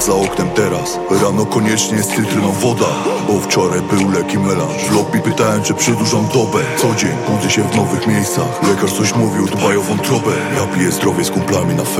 Za oknem teraz, rano koniecznie jest cytryną woda. Bo wczoraj był leki melanż. W lobby pytałem, czy przedłużam dobę. Co dzień budzę się w nowych miejscach. Lekarz coś mówił, dbaj o wątrobę. Ja piję zdrowie z kumplami na